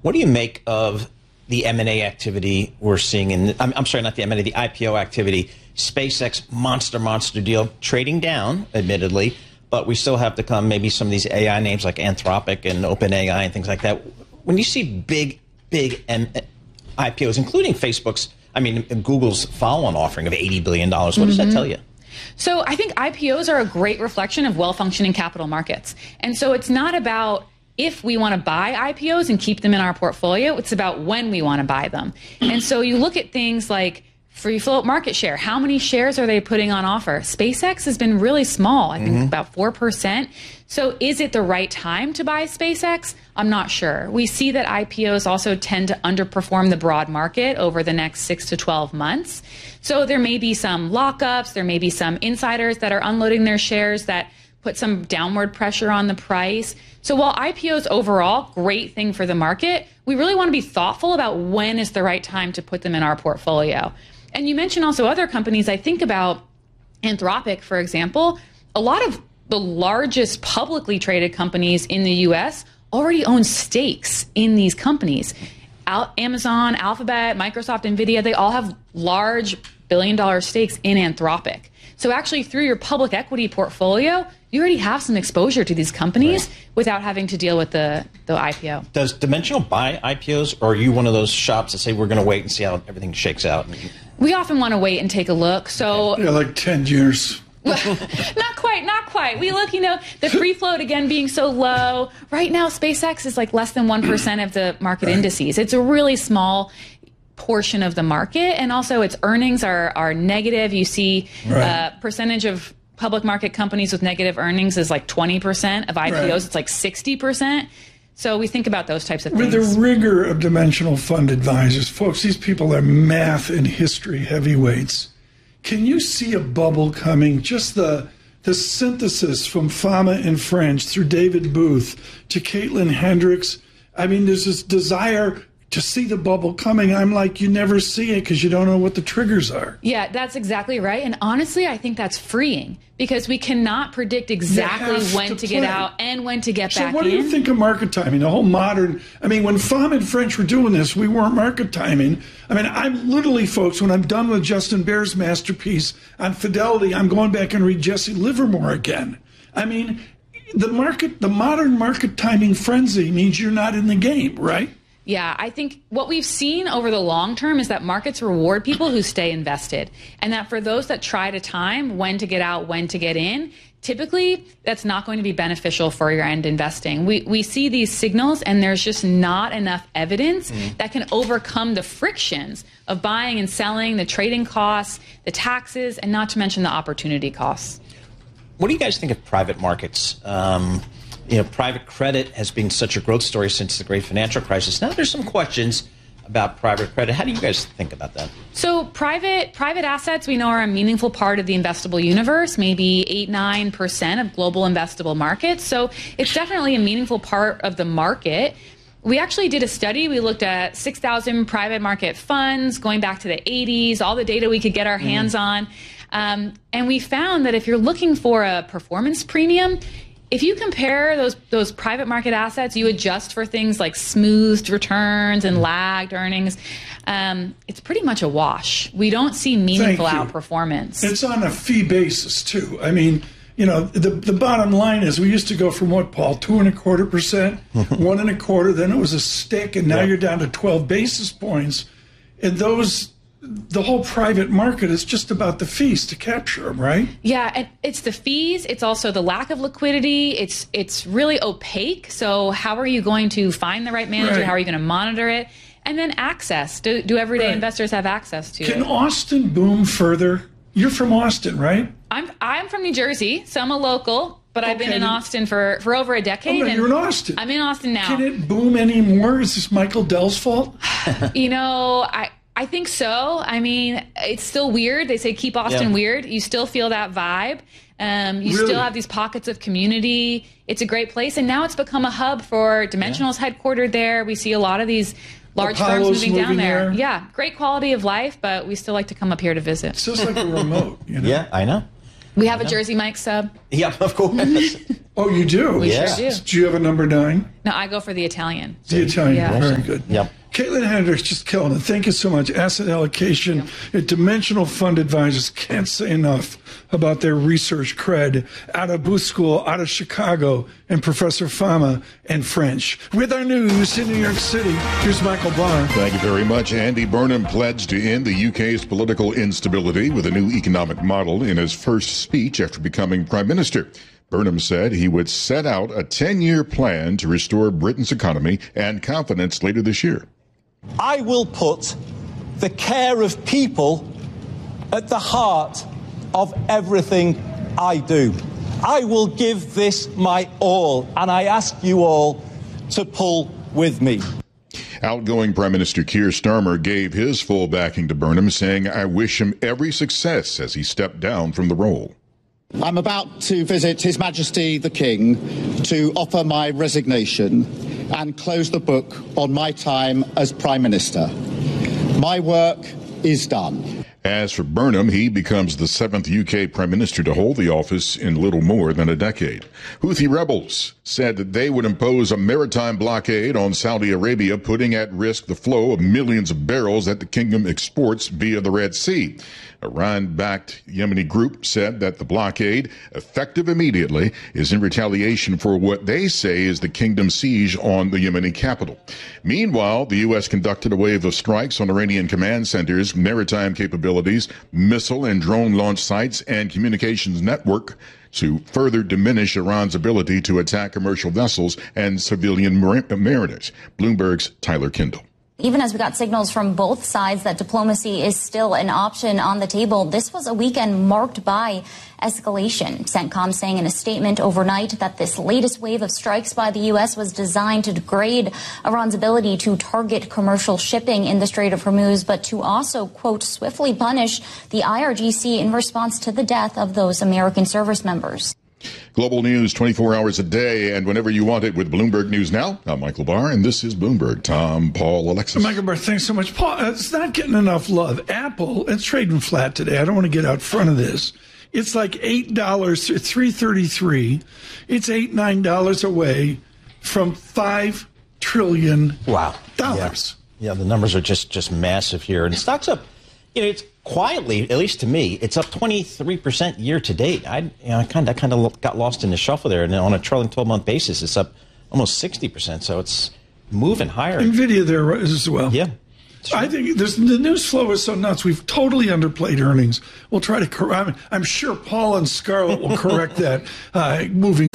What do you make of the M&A activity we're seeing in, I'm sorry, not the M&A, the IPO activity? SpaceX, monster deal, trading down, admittedly, but we still have to come maybe some of these AI names like Anthropic and OpenAI and things like that. When you see big IPOs, including Google's follow-on offering of $80 billion, what does that tell you? So I think IPOs are a great reflection of well-functioning capital markets. And so it's not about if we want to buy IPOs and keep them in our portfolio, it's about when we want to buy them. And so you look at things like free float market share. How many shares are they putting on offer? SpaceX has been really small, I think about 4%. So is it the right time to buy SpaceX? I'm not sure. We see that IPOs also tend to underperform the broad market over the next 6 to 12 months. So there may be some lockups, there may be some insiders that are unloading their shares that put some downward pressure on the price. So while IPOs overall, great thing for the market, we really want to be thoughtful about when is the right time to put them in our portfolio. And you mentioned also other companies. I think about Anthropic, for example. A lot of the largest publicly traded companies in the US already own stakes in these companies. Amazon, Alphabet, Microsoft, NVIDIA, they all have large billion-dollar stakes in Anthropic. So actually, through your public equity portfolio, you already have some exposure to these companies without having to deal with the IPO. Does Dimensional buy IPOs, or are you one of those shops that say we're going to wait and see how everything shakes out? We often want to wait and take a look. So yeah, like 10 years. Not quite. We look, the free float, again, being so low. Right now, SpaceX is like less than 1% of the market indices. It's a really small portion of the market. And also its earnings are negative. You see percentage of public market companies with negative earnings is like 20%. Of IPOs, it's like 60%. So we think about those types of things. With the rigor of Dimensional Fund Advisors, folks, these people are math and history heavyweights. Can you see a bubble coming? Just the synthesis from Fama and French through David Booth to Caitlin Hendricks. I mean, there's this desire to see the bubble coming. I'm like, you never see it because you don't know what the triggers are. Yeah, that's exactly right. And honestly, I think that's freeing because we cannot predict exactly when to get out and when to get back in. So what do you think of market timing? The whole modern, when Fama and French were doing this, we weren't market timing. I'm literally, folks, when I'm done with Justin Baer's masterpiece on Fidelity, I'm going back and read Jesse Livermore again. The modern market timing frenzy means you're not in the game, right? Yeah, I think what we've seen over the long term is that markets reward people who stay invested. And that for those that try to time when to get out, when to get in, typically that's not going to be beneficial for your end investing. We see these signals and there's just not enough evidence that can overcome the frictions of buying and selling, the trading costs, the taxes, and not to mention the opportunity costs. What do you guys think of private markets? Private credit has been such a growth story since the great financial crisis. Now there's some questions about private credit. How do you guys think about that? So private assets, we know, are a meaningful part of the investable universe, maybe 8-9% of global investable markets. So it's definitely a meaningful part of the market. We actually did a study. We looked at 6,000 private market funds going back to the 80s, all the data we could get our hands on. And we found that if you're looking for a performance premium, if you compare those private market assets, you adjust for things like smoothed returns and lagged earnings, it's pretty much a wash. We don't see meaningful outperformance. It's on a fee basis, too. The bottom line is we used to go from what, Paul, 2.25%, 1.25%, then it was a stick, and now you're down to 12 basis points. And the whole private market is just about the fees to capture them, right? Yeah, and it's the fees. It's also the lack of liquidity. It's really opaque. So how are you going to find the right manager? How are you going to monitor it? And then access. Do everyday investors have access to it? Can Austin boom further? You're from Austin, right? I'm from New Jersey, so I'm a local. But I've been in Austin for over a decade. Oh, no, you're in Austin. I'm in Austin now. Can it boom anymore? Is this Michael Dell's fault? I think so. It's still weird. They say keep Austin weird. You still feel that vibe. You still have these pockets of community. It's a great place. And now it's become a hub for Dimensional's headquartered there. We see a lot of these large firms moving down there. Yeah, great quality of life, but we still like to come up here to visit. It's just like a remote. Yeah, I know. We have a Jersey Mike sub. Yeah, of course. Oh, you do? We Yeah. sure do. Do you have a number 9? No, I go for the Italian. The Italian. Yeah. Very good. Yep. Caitlin Hendricks, just killing it. Thank you so much. Asset allocation at Dimensional Fund Advisors. Can't say enough about their research cred out of Booth School, out of Chicago, and Professor Fama and French. With our news in New York City, here's Michael Barr. Thank you very much. Andy Burnham pledged to end the UK's political instability with a new economic model in his first speech after becoming Prime Minister. Burnham said he would set out a 10-year plan to restore Britain's economy and confidence later this year. I will put the care of people at the heart of everything I do. I will give this my all, and I ask you all to pull with me. Outgoing Prime Minister Keir Starmer gave his full backing to Burnham, saying, "I wish him every success as he stepped down from the role." I'm about to visit His Majesty the King to offer my resignation and close the book on my time as Prime Minister. My work is done. As for Burnham, he becomes the 7th UK Prime Minister to hold the office in little more than a decade. Houthi rebels said that they would impose a maritime blockade on Saudi Arabia, putting at risk the flow of millions of barrels that the kingdom exports via the Red Sea. Iran-backed Yemeni group said that the blockade, effective immediately, is in retaliation for what they say is the kingdom's siege on the Yemeni capital. Meanwhile, the U.S. conducted a wave of strikes on Iranian command centers, maritime capabilities, missile and drone launch sites, and communications network to further diminish Iran's ability to attack commercial vessels and civilian mariners. Bloomberg's Tyler Kindle. Even as we got signals from both sides that diplomacy is still an option on the table, this was a weekend marked by escalation. CENTCOM saying in a statement overnight that this latest wave of strikes by the U.S. was designed to degrade Iran's ability to target commercial shipping in the Strait of Hormuz, but to also, quote, swiftly punish the IRGC in response to the death of those American service members. Global news 24 hours a day and whenever you want it with Bloomberg News Now. I'm Michael Barr, and this is Bloomberg. Tom, Paul, Alexis. Michael Barr, thanks so much. Paul, it's not getting enough love. Apple, it's trading flat today. I don't want to get out front of this. It's like $8, $3.33. It's $8, $9 away from $5 trillion. Wow. Yeah, the numbers are just massive here. And stock's up, it's quietly, at least to me, it's up 23% year to date. I kind of got lost in the shuffle there. And on a trailing 12-month basis, it's up almost 60%. So it's moving higher. NVIDIA there as well. Yeah. I think the news flow is so nuts. We've totally underplayed earnings. We'll try to correct. I'm sure Paul and Scarlett will correct that moving